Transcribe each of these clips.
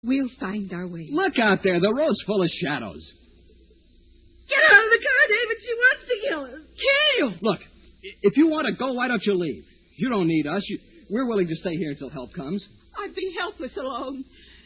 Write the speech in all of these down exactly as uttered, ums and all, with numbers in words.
We'll find our way. Look out there. The road's full of shadows. Get out of the car, David. She wants to kill us. Kill! Look, if you want to go, why don't you leave? You don't need us. You, we're willing to stay here until help comes. I'd be helpless alone.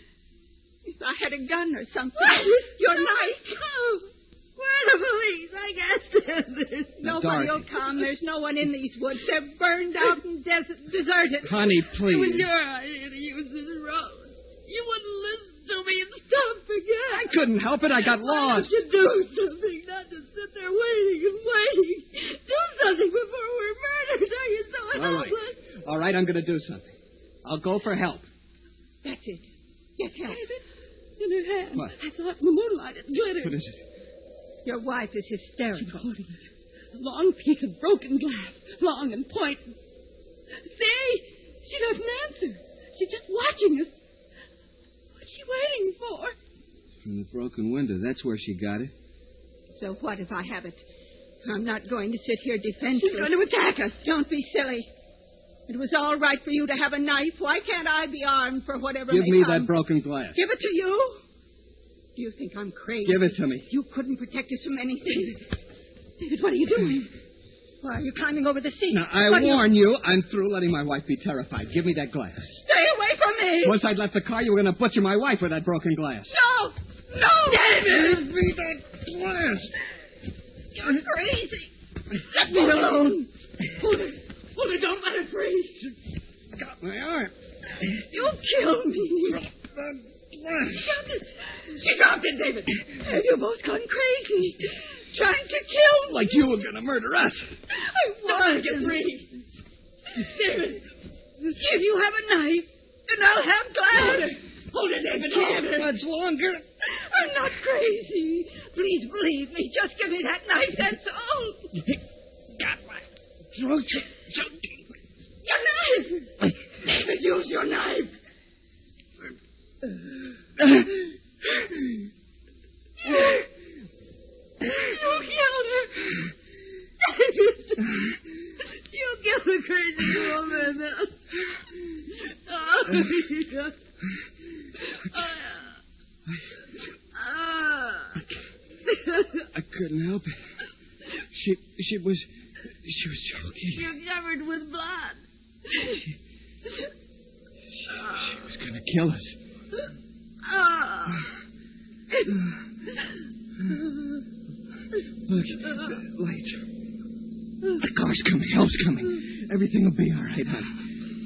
If I had a gun or something. What? Your knife. Oh, where are the police? I can't stand this. Now, Nobody Dorothy. will come. There's no one in these woods. They're burned out and desert, deserted. Honey, It was please. your idea to use this road. You wouldn't listen to me and stop again. I couldn't help it. I got Why lost. don't you do something, not just sit there waiting and waiting. Do something before we're murdered. Are you so All right. helpless? All right, I'm going to do something. I'll go for help. That's it. Get help. David, in her hand. What? I saw it in the moonlight. It glittered. What is it? Your wife is She's hysterical. holding it. A long piece of broken glass, long and pointed. See? She doesn't answer. She's just watching us. What's she waiting for? From the broken window. That's where she got it. So what if I have it? I'm not going to sit here defenseless. She's going to attack us. Don't be silly. It was all right for you to have a knife. Why can't I be armed for whatever Give may me come? that broken glass. Give it to you? Do you think I'm crazy? Give it to me. You couldn't protect us from anything. David, what are you doing? Why are you climbing over the seat? Now, I What do you- warn you, I'm through letting my wife be terrified. Give me that glass. Stay away from me! Once I'd left the car, you were going to butcher my wife with that broken glass. No! No! Give me that glass. You're crazy! Let me alone. Hold it. Hold it. Don't let her free. Got my arm. You'll kill me. That glass. She dropped it, David. You're both gone crazy. Trying to kill me. Like you were going to murder us. I want to get free. David, if you have a knife, then I'll have glass. Hold it, David. Hold it. Much longer. I'm not crazy. Please believe me. Just give me that knife, that's all. Got my throat. Your knife. David, use your knife. You killed her. David. You killed the crazy woman. Oh, yeah. I couldn't help it. She she was she was joking. You're covered with blood. She, she was going to kill us. Oh. Look, the lights. The car's coming. Help's coming. Everything will be all right, honey.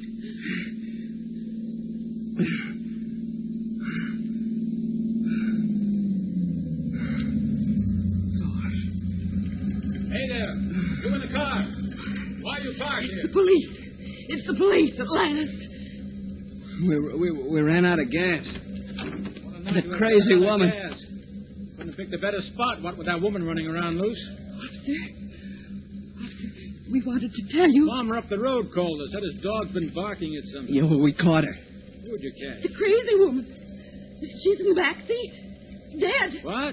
Hey there. You in the car. Why are you parked It's here? the police. It's the police at last. We, we, we ran out of gas. What a night That to have crazy run out of woman. gas. Couldn't have picked a better spot, what with that woman running around loose. Officer, officer, we wanted to tell you. Farmer up the road called us. Said his dog's been barking at something. Yo, we caught her. Who'd you catch? The crazy woman. She's in the back seat. Dead. What?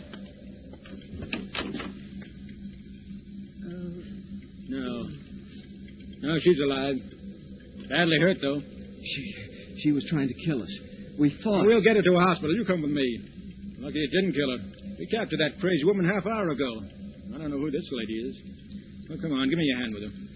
No. No, she's alive. Badly hurt, though. She she was trying to kill us. We fought. We'll get her to a hospital. You come with me. Lucky it didn't kill her. We captured that crazy woman half hour ago. I don't know who this lady is. Well, come on. Give me your hand with her.